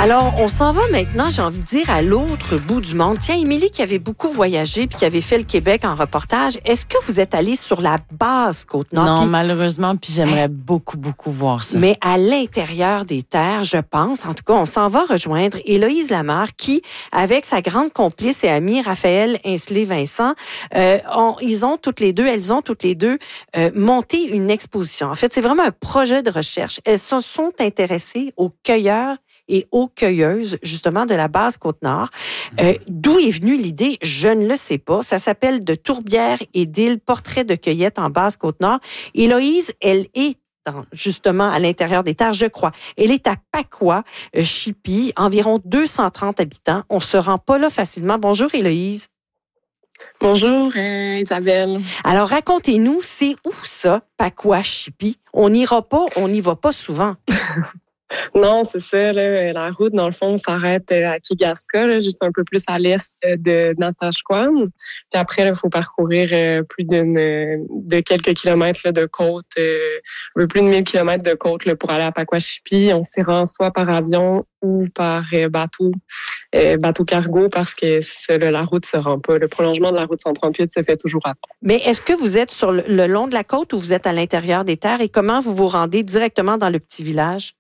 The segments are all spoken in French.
Alors, on s'en va maintenant, j'ai envie de dire, à l'autre bout du monde. Tiens, Émilie, qui avait beaucoup voyagé puis qui avait fait le Québec en reportage, est-ce que vous êtes allée sur la basse Côte-Nord? Non, malheureusement, puis j'aimerais beaucoup voir ça. Mais à l'intérieur des terres, je pense, en tout cas, on s'en va rejoindre Héloïse Lamarre qui, avec sa grande complice et amie Raphaël Ainsley-Vincent, elles ont toutes les deux monté une exposition. En fait, c'est vraiment un projet de recherche. Elles se sont intéressées aux cueilleurs et aux cueilleuses, justement, de la basse Côte-Nord. D'où est venue l'idée? Je ne le sais pas. Ça s'appelle De tourbières et d'îles, portrait de cueillette en basse Côte-Nord. Héloïse, elle est justement à l'intérieur des terres, je crois. Elle est à Pacoua, Chipie, environ 230 habitants. On se rend pas là facilement. Bonjour, Héloïse. Bonjour, Isabelle. Alors, racontez-nous, c'est où ça, Pacoua, Chipie? On n'ira pas, on n'y va pas souvent. Non, c'est ça. Là, la route, dans le fond, s'arrête à Kigaska, là, juste un peu plus à l'est de Natashquan. Puis après, il faut parcourir plus de quelques kilomètres là, de côte, un peu plus de 1000 kilomètres de côte là, pour aller à Pacoua-Chipie. On s'y rend soit par avion ou par bateau cargo, parce que c'est ça, là, la route se rend pas. Le prolongement de la route 138 se fait toujours à temps. Mais est-ce que vous êtes sur le long de la côte ou vous êtes à l'intérieur des terres et comment vous vous rendez directement dans le petit village?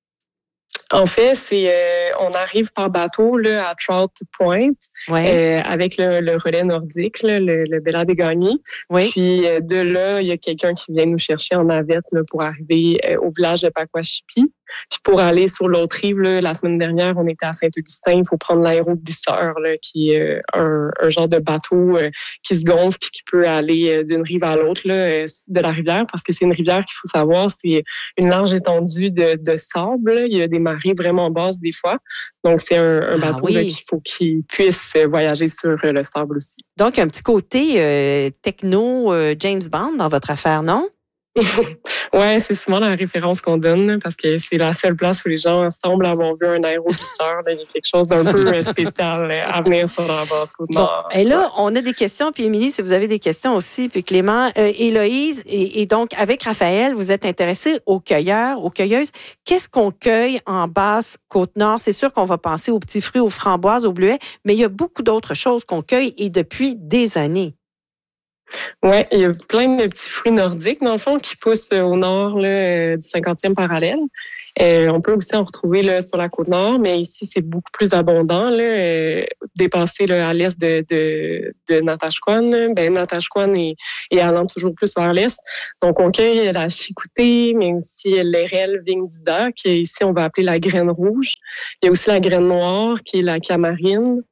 En fait, on arrive par bateau là, à Trout Point, avec le relais nordique, là, le Bella des Gagnés. Oui. Puis de là, il y a quelqu'un qui vient nous chercher en navette là, pour arriver au village de Pacoua-Chipie. Puis pour aller sur l'autre rive, là, la semaine dernière, on était à Saint-Augustin. Il faut prendre l'aéroglisseur, là, qui est un genre de bateau qui se gonfle puis qui peut aller d'une rive à l'autre là, de la rivière, parce que c'est une rivière qu'il faut savoir, c'est une large étendue de sable. Là. Il y a des marées vraiment basses des fois. Donc, c'est un bateau là, qu'il faut qu'il puisse voyager sur le sable aussi. Donc, un petit côté techno James Bond dans votre affaire, non? Ouais, c'est souvent la référence qu'on donne parce que c'est la seule place où les gens semblent avoir vu un aéroglisseur. Il y a quelque chose d'un peu spécial à venir sur la basse Côte-Nord. Bon, et là, on a des questions. Puis Émilie, si vous avez des questions aussi, puis Clément, Héloïse, et donc avec Raphaël, vous êtes intéressés aux cueilleurs, aux cueilleuses. Qu'est-ce qu'on cueille en basse Côte-Nord? C'est sûr qu'on va penser aux petits fruits, aux framboises, aux bleuets, mais il y a beaucoup d'autres choses qu'on cueille et depuis des années. Oui, il y a plein de petits fruits nordiques, dans le fond, qui poussent au nord là, du 50e parallèle. On peut aussi en retrouver là, sur la Côte-Nord, mais ici, c'est beaucoup plus abondant. Là, dépassé là, à l'est de Natashquan. Natashquan est allant toujours plus vers l'est. Donc, on cueille la chicoutée, mais aussi l'érel vigne-dida, qui ici, on va appeler la graine rouge. Il y a aussi la graine noire, qui est la camarine.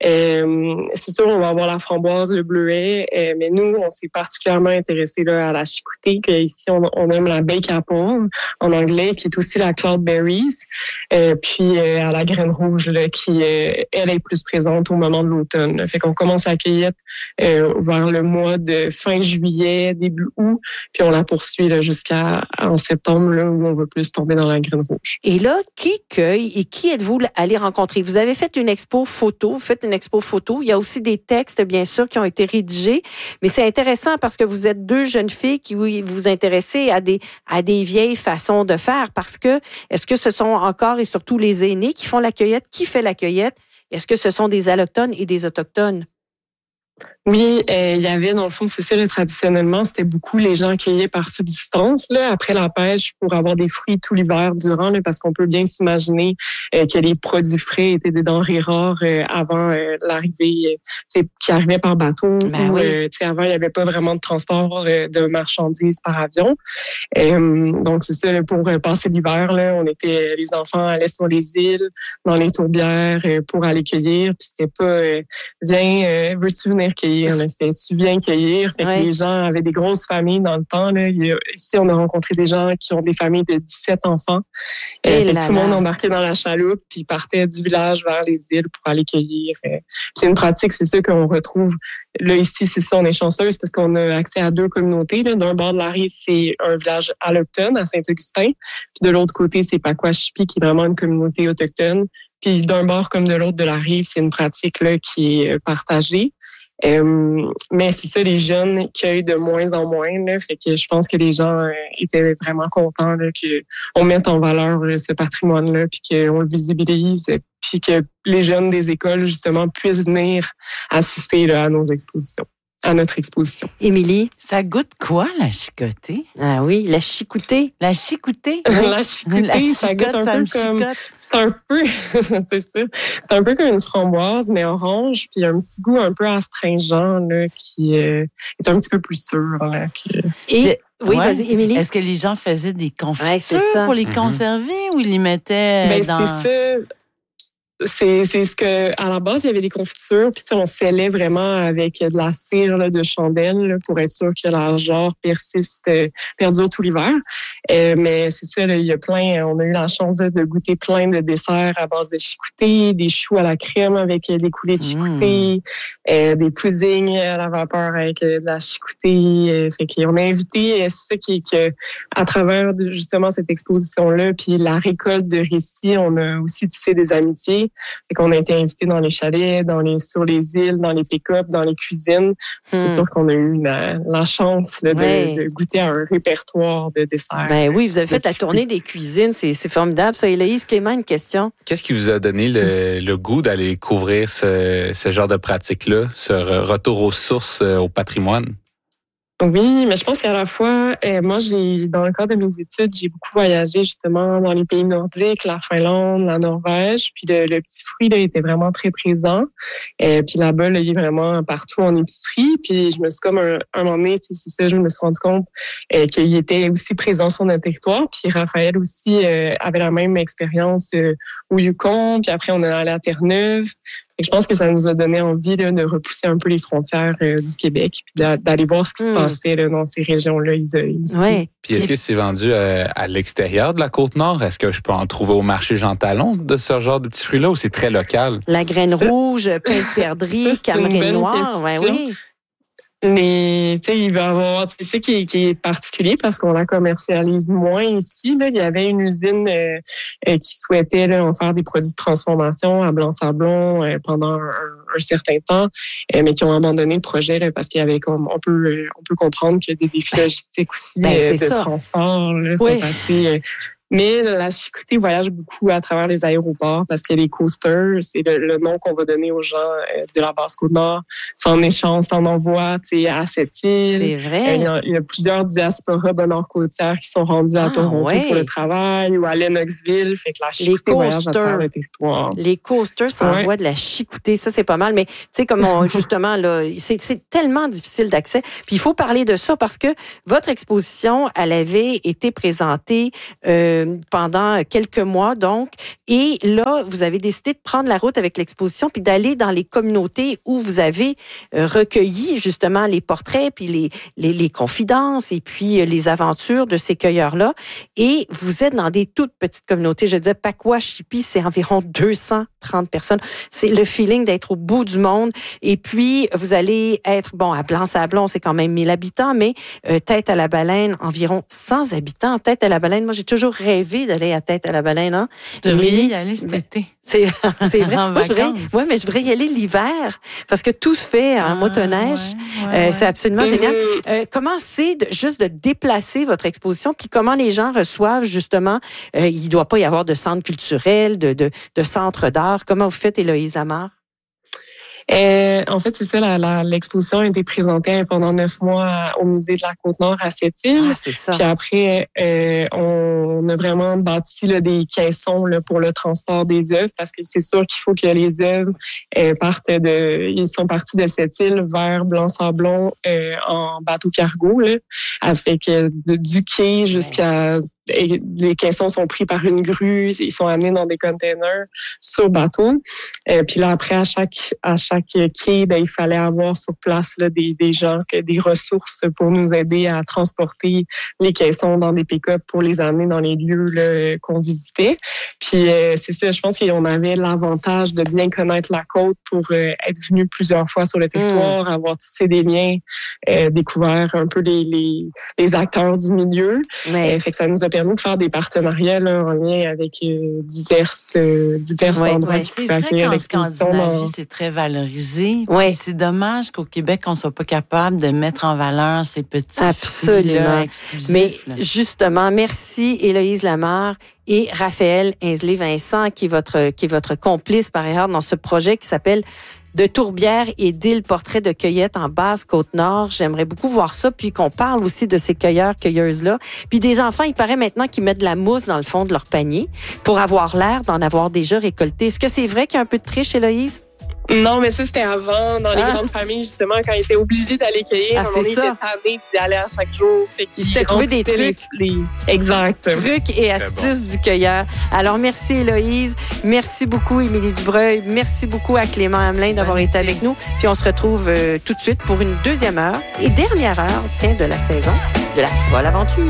C'est sûr, on va avoir la framboise, le bleuet, mais nous, on s'est particulièrement intéressés là, à la chicoutée, qu'ici, on aime la bake apple en anglais, qui est aussi la cloudberries, puis à la graine rouge, là, qui, elle, est plus présente au moment de l'automne. Là. Fait qu'on commence à cueillir vers le mois de fin juillet, début août, puis on la poursuit là, jusqu'à en septembre, là, où on va plus tomber dans la graine rouge. Et là, qui cueille et qui êtes-vous allé rencontrer? Vous avez fait une expo photo, vous faites une expo photo. Il y a aussi des textes, bien sûr, qui ont été rédigés. Mais c'est intéressant parce que vous êtes deux jeunes filles qui vous intéressez à des vieilles façons de faire. Parce que, est-ce que ce sont encore et surtout les aînés qui font la cueillette? Qui fait la cueillette? Est-ce que ce sont des allochtones et des autochtones? Oui, il y avait, dans le fond, c'est ça, là, traditionnellement, c'était beaucoup les gens cueillaient par subsistance, là, après la pêche, pour avoir des fruits tout l'hiver durant, là, parce qu'on peut bien s'imaginer que les produits frais étaient des denrées rares avant l'arrivée, qui arrivait par bateau. Avant, il n'y avait pas vraiment de transport de marchandises par avion. Donc, c'est ça, là, pour passer l'hiver, là, les enfants allaient sur les îles, dans les tourbières, pour aller cueillir, puis c'était pas viens, veux-tu venir cueillir? C'était tu viens cueillir. Fait que les gens avaient des grosses familles dans le temps. Là. Ici, on a rencontré des gens qui ont des familles de 17 enfants. Tout le monde embarquait dans la chaloupe puis partait du village vers les îles pour aller cueillir. C'est une pratique, c'est ça qu'on retrouve. Là, ici, c'est ça, on est chanceuse parce qu'on a accès à deux communautés. Là. D'un bord de la rive, c'est un village allochtone à Saint-Augustin. Puis de l'autre côté, c'est Pacoua-Chipie, qui est vraiment une communauté autochtone. Puis d'un bord comme de l'autre de la rive, c'est une pratique là, qui est partagée. Mais c'est ça, les jeunes cueillent de moins en moins. Là, fait que je pense que les gens étaient vraiment contents là, qu'on mette en valeur ce patrimoine-là, puis qu'on le visibilise, puis que les jeunes des écoles, justement, puissent venir assister là, à nos expositions. À notre exposition. Émilie? Ça goûte quoi, la chicotée? Ah oui, la chicoutée. La chicoutée? La chicoutée, ça goûte un peu comme... C'est un peu... c'est ça. C'est un peu comme une framboise, mais orange, puis un petit goût un peu astringent, là, qui est un petit peu plus sûr. Là, Et... Oui, vas-y, Émilie. Est-ce que les gens faisaient des confitures pour les conserver ou ils les mettaient dans... C'est ça. C'est ce que, à la base, il y avait des confitures, puis on scellait vraiment avec de la cire là, de chandelle là, pour être sûr que la jarre perdure tout l'hiver. Mais c'est ça, là, il y a plein, on a eu la chance de goûter plein de desserts à base de chicouté, des choux à la crème avec des coulées de chicouté, des puddings à la vapeur avec de la chicouté. Fait qu'on a invité, c'est ça qui à travers justement cette exposition-là, puis la récolte de récits, on a aussi tissé des amitiés. Fait qu'on a été invités dans les chalets, sur les îles, dans les pick-up, dans les cuisines. C'est sûr qu'on a eu la chance là, de goûter à un répertoire de desserts. Ben oui, vous avez fait la tournée des cuisines. C'est formidable. Ça, Héloïse Clément, une question. Qu'est-ce qui vous a donné le goût d'aller couvrir ce genre de pratique-là, ce retour aux sources, au patrimoine? Oui, mais je pense qu'à la fois, moi, dans le cadre de mes études, j'ai beaucoup voyagé justement dans les pays nordiques, la Finlande, la Norvège, puis le petit fruit là, était vraiment très présent. Puis là-bas, là, il est vraiment partout en épicerie. Puis je me suis comme un moment donné, c'est ça, je me suis rendu compte qu'il était aussi présent sur notre territoire. Puis Raphaël aussi avait la même expérience au Yukon. Puis après, on est allé à Terre-Neuve. Et je pense que ça nous a donné envie là, de repousser un peu les frontières du Québec, puis d'aller voir ce qui se passait là, dans ces régions-là isolées. Ouais. Puis est-ce que c'est vendu à l'extérieur de la Côte-Nord? Est-ce que je peux en trouver au marché Jean Talon de ce genre de petits fruits-là ou c'est très local? La graine rouge, pain de perdrix, camerin noir, ouais, oui. Mais tu sais, il va y avoir, c'est ça qui est particulier parce qu'on la commercialise moins ici. Là, il y avait une usine qui souhaitait là, en faire des produits de transformation à Blanc-Sablon pendant un certain temps, mais qui ont abandonné le projet là, parce qu'il y avait comme on peut comprendre qu'il y a des défis logistiques aussi de transport là, sont assez. Mais la chicoutée voyage beaucoup à travers les aéroports parce que les coasters, c'est le nom qu'on va donner aux gens de la Basse-Côte-Nord. C'est en échange, t'en envoies à cette île. C'est vrai. Il y a plusieurs diasporas nord-côtières qui sont rendus à Toronto pour le travail ou à Lennoxville. Fait que la chicoutée voyage à travers le territoire. Les coasters s'envoient de la chicoutée. Ça, c'est pas mal. Mais tu sais, comme justement, là, c'est tellement difficile d'accès. Puis il faut parler de ça parce que votre exposition, elle avait été présentée pendant quelques mois, donc. Et là, vous avez décidé de prendre la route avec l'exposition puis d'aller dans les communautés où vous avez recueilli justement les portraits puis les confidences et puis les aventures de ces cueilleurs-là. Et vous êtes dans des toutes petites communautés. Je disais, Pacoashippi, c'est environ 230 personnes. C'est le feeling d'être au bout du monde. Et puis, vous allez être, à Blanc-Sablon, c'est quand même 1000 habitants, mais Tête-à-la-Baleine, environ 100 habitants. Tête-à-la-Baleine, moi, j'ai toujours rêvé d'aller à Tête-à-la-Baleine. Hein? Vous devriez y aller cet été. C'est vrai. En vacances. Mais je voudrais y aller l'hiver parce que tout se fait en motoneige. C'est absolument génial. Comment c'est juste de déplacer votre exposition puis comment les gens reçoivent justement, il ne doit pas y avoir de centre culturel, de centre d'art. Comment vous faites, Héloïse Lamarre? En fait, c'est ça, l'exposition a été présentée pendant 9 mois au musée de la Côte-Nord à Sept-Îles. Ah, c'est ça. Puis après, on a vraiment bâti là, des caissons là, pour le transport des œuvres parce que c'est sûr qu'il faut que les œuvres ils sont partis de Sept-Îles vers Blanc-Sablon en bateau cargo, là, avec du quai jusqu'à... Et les caissons sont pris par une grue, ils sont amenés dans des containers sur bateau. Puis là, après, à chaque quai, il fallait avoir sur place là, des gens, des ressources pour nous aider à transporter les caissons dans des pick-up pour les amener dans les lieux là, qu'on visitait. Puis c'est ça, je pense qu'on avait l'avantage de bien connaître la côte pour être venu plusieurs fois sur le territoire, avoir tissé des liens, découvert un peu les acteurs du milieu. Fait que ça nous a permis permis de faire des partenariats là, en lien avec divers endroits qui pouvaient accueillir l'exposition. En Scandinavie, c'est très valorisé. Puis c'est dommage qu'au Québec, on soit pas capable de mettre en valeur ces petits fruits-là exclusifs. Mais justement, merci Héloïse Lamarre et Raphaël Ainsley-Vincent, qui est votre complice par ailleurs dans ce projet qui s'appelle De tourbières et d'îles, portraits de cueillettes en Basse-Côte-Nord. J'aimerais beaucoup voir ça, puis qu'on parle aussi de ces cueilleurs-cueilleuses-là. Puis des enfants, il paraît maintenant qu'ils mettent de la mousse dans le fond de leur panier pour avoir l'air d'en avoir déjà récolté. Est-ce que c'est vrai qu'il y a un peu de triche, Héloïse? Non, mais ça, c'était avant, dans les grandes familles, justement, quand ils étaient obligés d'aller cueillir. C'est ça. Ils étaient tannés d'y aller à chaque jour. Ils s'étaient trouvé des trucs. Exact. Trucs et astuces du cueilleur. Alors, merci Héloïse. Merci beaucoup Émilie Dubreuil. Merci beaucoup à Clément Hamelin d'avoir été avec nous. Puis on se retrouve tout de suite pour une deuxième heure et dernière heure, de la saison de la folle aventure.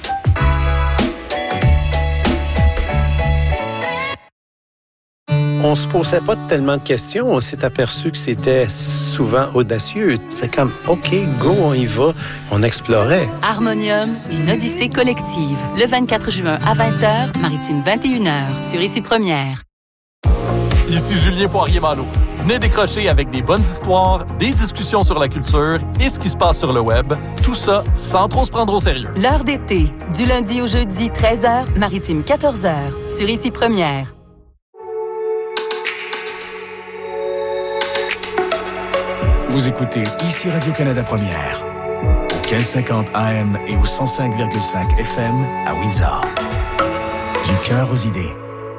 On se posait pas tellement de questions. On s'est aperçu que c'était souvent audacieux. C'est comme, OK, go, on y va. On explorait. Harmonium, une odyssée collective. Le 24 juin à 20h, Maritime 21h, sur Ici Première. Ici Julien Poirier-Malo. Venez décrocher avec des bonnes histoires, des discussions sur la culture et ce qui se passe sur le web. Tout ça sans trop se prendre au sérieux. L'heure d'été, du lundi au jeudi, 13h, Maritime 14h, sur Ici Première. Vous écoutez Ici Radio-Canada Première, au 1550 AM et au 105,5 FM à Windsor. Du cœur aux idées.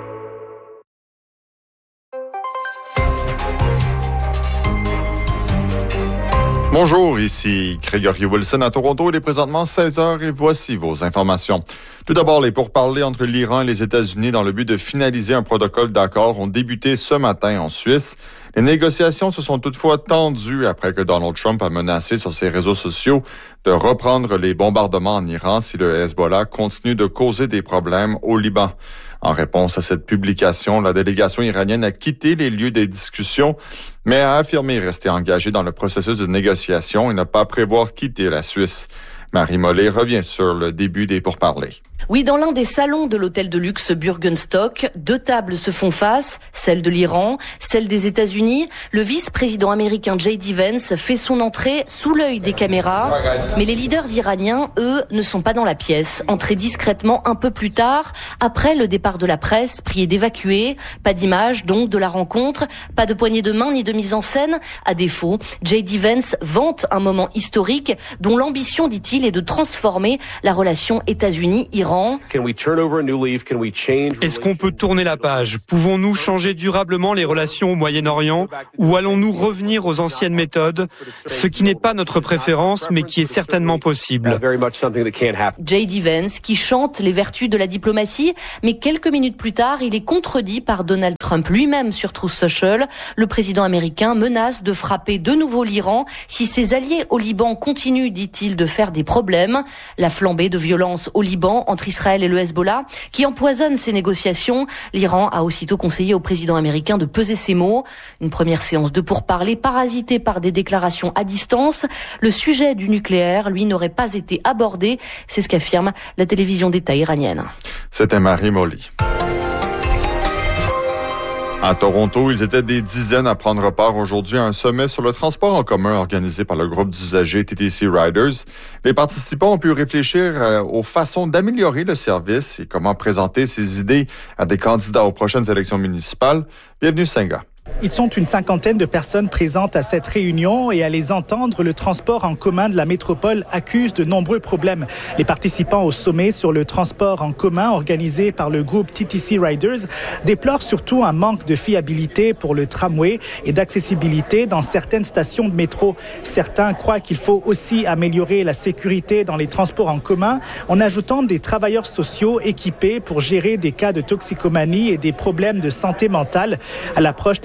Bonjour, ici Gregory Wilson à Toronto. Il est présentement 16h et voici vos informations. Tout d'abord, les pourparlers entre l'Iran et les États-Unis dans le but de finaliser un protocole d'accord ont débuté ce matin en Suisse. Les négociations se sont toutefois tendues après que Donald Trump a menacé sur ses réseaux sociaux de reprendre les bombardements en Iran si le Hezbollah continue de causer des problèmes au Liban. En réponse à cette publication, la délégation iranienne a quitté les lieux des discussions, mais a affirmé rester engagée dans le processus de négociation et ne pas prévoir quitter la Suisse. Marie Mollet revient sur le début des pourparlers. Oui, dans l'un des salons de l'hôtel de luxe Bürgenstock, deux tables se font face, celle de l'Iran, celle des États-Unis. Le vice-président américain J.D. Vance fait son entrée sous l'œil des caméras. Mais les leaders iraniens, eux, ne sont pas dans la pièce. Entrés discrètement un peu plus tard, après le départ de la presse, priés d'évacuer. Pas d'image, donc, de la rencontre. Pas de poignée de main ni de mise en scène. À défaut, J.D. Vance vante un moment historique dont l'ambition, dit-il, est de transformer la relation États-Unis-Iran. Est-ce qu'on peut tourner la page? Pouvons-nous changer durablement les relations au Moyen-Orient ou allons-nous revenir aux anciennes méthodes? Ce qui n'est pas notre préférence, mais qui est certainement possible. J.D. Vance qui chante les vertus de la diplomatie, mais quelques minutes plus tard, il est contredit par Donald Trump lui-même sur Truth Social. Le président américain menace de frapper de nouveau l'Iran si ses alliés au Liban continuent, dit-il, de faire des problèmes. La flambée de violence au Liban entre Israël et le Hezbollah, qui empoisonne ces négociations. L'Iran a aussitôt conseillé au président américain de peser ses mots. Une première séance de pourparlers parasitée par des déclarations à distance. Le sujet du nucléaire, lui, n'aurait pas été abordé. C'est ce qu'affirme la télévision d'État iranienne. C'était Marie Mollet. À Toronto, ils étaient des dizaines à prendre part aujourd'hui à un sommet sur le transport en commun organisé par le groupe d'usagers TTC Riders. Les participants ont pu réfléchir aux façons d'améliorer le service et comment présenter ces idées à des candidats aux prochaines élections municipales. Bienvenue, Senga. Ils sont une cinquantaine de personnes présentes à cette réunion et à les entendre, le transport en commun de la métropole accuse de nombreux problèmes. Les participants au sommet sur le transport en commun organisé par le groupe TTC Riders déplorent surtout un manque de fiabilité pour le tramway et d'accessibilité dans certaines stations de métro. Certains croient qu'il faut aussi améliorer la sécurité dans les transports en commun en ajoutant des travailleurs sociaux équipés pour gérer des cas de toxicomanie et des problèmes de santé mentale. À l'approche des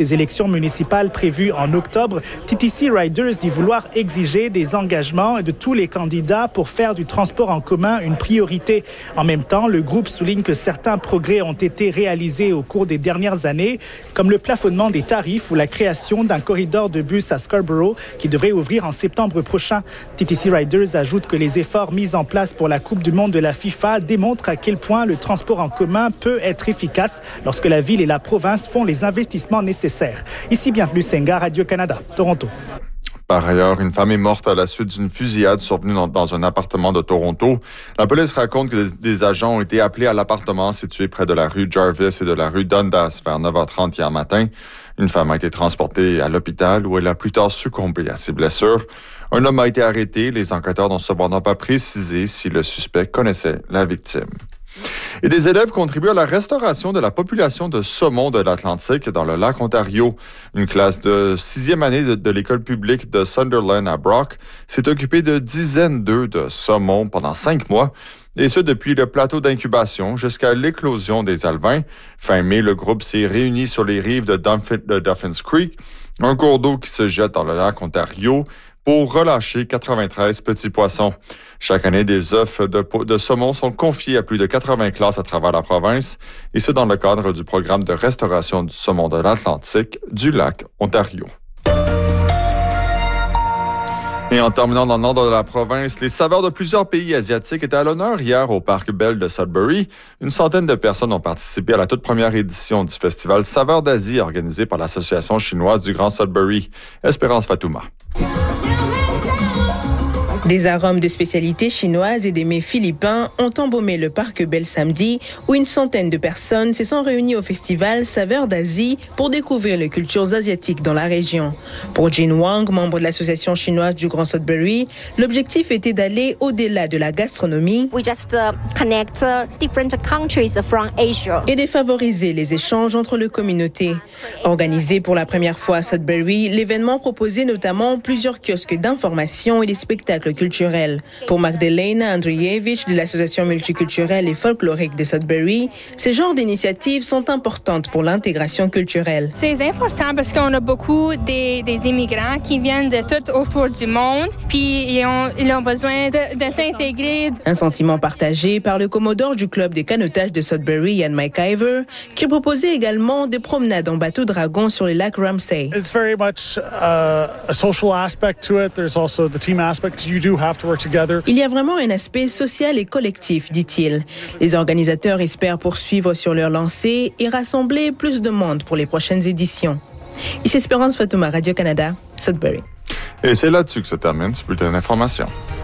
des élections municipales prévues en octobre, TTC Riders dit vouloir exiger des engagements de tous les candidats pour faire du transport en commun une priorité. En même temps, le groupe souligne que certains progrès ont été réalisés au cours des dernières années, comme le plafonnement des tarifs ou la création d'un corridor de bus à Scarborough qui devrait ouvrir en septembre prochain. TTC Riders ajoute que les efforts mis en place pour la Coupe du monde de la FIFA démontrent à quel point le transport en commun peut être efficace lorsque la ville et la province font les investissements nécessaires. Ici, bienvenue Senga, Radio-Canada, Toronto. Par ailleurs, une femme est morte à la suite d'une fusillade survenue dans un appartement de Toronto. La police raconte que des agents ont été appelés à l'appartement situé près de la rue Jarvis et de la rue Dundas vers 9h30 hier matin. Une femme a été transportée à l'hôpital où elle a plus tard succombé à ses blessures. Un homme a été arrêté. Les enquêteurs n'ont cependant pas précisé si le suspect connaissait la victime. Et des élèves contribuent à la restauration de la population de saumon de l'Atlantique dans le lac Ontario. Une classe de 6e année de l'école publique de Sunderland à Brock s'est occupée de dizaines d'œufs de saumon pendant 5 mois, et ce depuis le plateau d'incubation jusqu'à l'éclosion des alevins. Fin mai, le groupe s'est réuni sur les rives de Duffins Creek, un cours d'eau qui se jette dans le lac Ontario, pour relâcher 93 petits poissons. Chaque année, des œufs de saumon sont confiés à plus de 80 classes à travers la province, et ce dans le cadre du programme de restauration du saumon de l'Atlantique du lac Ontario. Et en terminant dans le nord de la province, les saveurs de plusieurs pays asiatiques étaient à l'honneur hier au Parc Bell de Sudbury. Une centaine de personnes ont participé à la toute première édition du festival Saveurs d'Asie organisé par l'Association chinoise du Grand Sudbury. Espérance Fatouma. Des arômes de spécialités chinoises et des mets philippins ont embaumé le Parc Bell samedi, où une centaine de personnes se sont réunies au festival Saveurs d'Asie pour découvrir les cultures asiatiques dans la région. Pour Jin Wang, membre de l'association chinoise du Grand Sudbury, l'objectif était d'aller au-delà de la gastronomie et de favoriser les échanges entre les communautés. Organisé pour la première fois à Sudbury, l'événement proposait notamment plusieurs kiosques d'information et des spectacles culturels. Pour Magdalena Andrievich de l'association multiculturelle et folklorique de Sudbury, ces genres d'initiatives sont importantes pour l'intégration culturelle. C'est important parce qu'on a beaucoup des immigrants qui viennent de tout autour du monde, puis ils ont besoin de s'intégrer. Un sentiment partagé par le commodore du club de canotage de Sudbury, Ian McIver, qui proposait également des promenades en bateau dragon sur le lac Ramsay. It's very much a social aspect to it. There's also the team aspect. Il y a vraiment un aspect social et collectif, dit-il. Les organisateurs espèrent poursuivre sur leur lancée et rassembler plus de monde pour les prochaines éditions. Ici Espérance Fatouma, Radio-Canada, Sudbury. Et c'est là-dessus que se termine ce bulletin d'information.